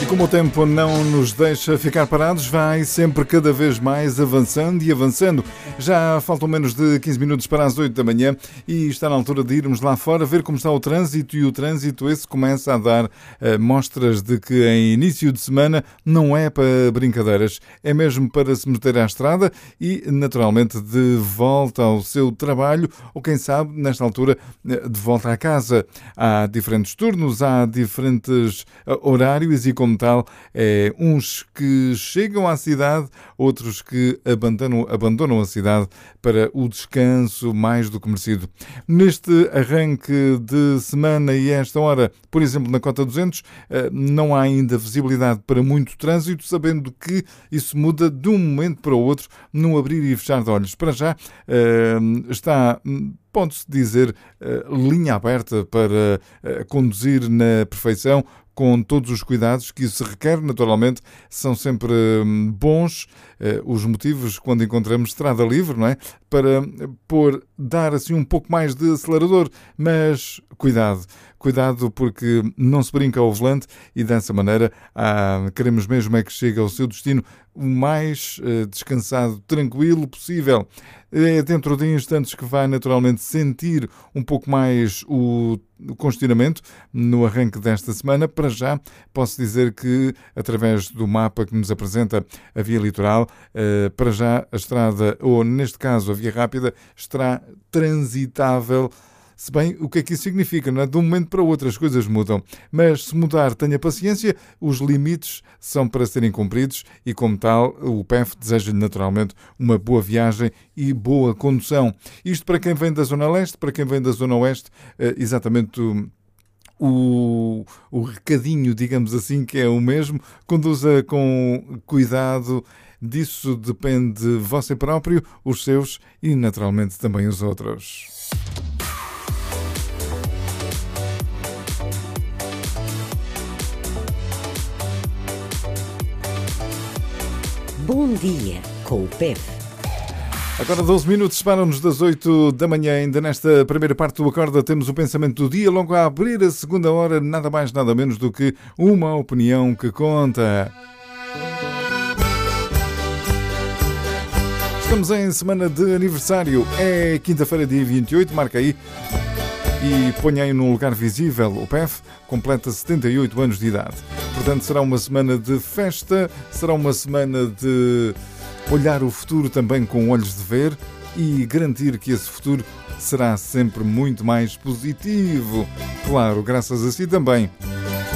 Como o tempo não nos deixa ficar parados, vai sempre cada vez mais avançando e avançando. Já faltam menos de 15 minutos para as 8 da manhã e está na altura de irmos lá fora ver como está o trânsito, e o trânsito esse começa a dar mostras de que em início de semana não é para brincadeiras, é mesmo para se meter à estrada e naturalmente de volta ao seu trabalho ou quem sabe nesta altura de volta à casa. Há diferentes turnos, há diferentes horários e como tal, uns que chegam à cidade, outros que abandonam a cidade para o descanso mais do que merecido. Neste arranque de semana e a esta hora, por exemplo, na Cota 200, não há ainda visibilidade para muito trânsito, sabendo que isso muda de um momento para o outro, num abrir e fechar de olhos. Para já está, pode-se dizer, linha aberta para conduzir na perfeição, com todos os cuidados que isso requer. Naturalmente, são sempre bons os motivos quando encontramos estrada livre, não é? Para dar assim um pouco mais de acelerador, mas cuidado porque não se brinca ao volante e dessa maneira queremos mesmo é que chegue ao seu destino o mais descansado, tranquilo possível. É dentro de instantes que vai naturalmente sentir um pouco mais o congestionamento no arranque desta semana. Para já posso dizer que através do mapa que nos apresenta a via litoral, para já a estrada, ou neste caso a via rápida, estará transitável. Se bem, o que é que isso significa? Não é? De um momento para o outro as coisas mudam. Mas se mudar, tenha paciência, os limites são para serem cumpridos e, como tal, o PEF deseja-lhe naturalmente uma boa viagem e boa condução. Isto para quem vem da Zona Leste, para quem vem da Zona Oeste, exatamente o recadinho, digamos assim, que é o mesmo. Conduza com cuidado. Disso depende de você próprio, os seus e, naturalmente, também os outros. Bom dia com o PEF. Agora 12 minutos, separam-nos das 8 da manhã. Ainda nesta primeira parte do Acorda temos o pensamento do dia. Logo a abrir a segunda hora, nada mais nada menos do que uma opinião que conta. Estamos em semana de aniversário. É quinta-feira, dia 28, marca aí e ponha aí num lugar visível. O PEF completa 78 anos de idade. Portanto, será uma semana de festa, será uma semana de olhar o futuro também com olhos de ver e garantir que esse futuro será sempre muito mais positivo. Claro, graças a si também.